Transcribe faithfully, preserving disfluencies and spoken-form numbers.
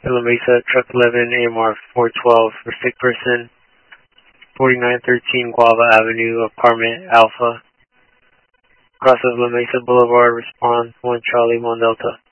La Mesa, truck eleven, A M R four twelve for sick person, forty-nine thirteen Guava Avenue, apartment Alpha. Cross of La Mesa Boulevard, response one Charlie one Delta.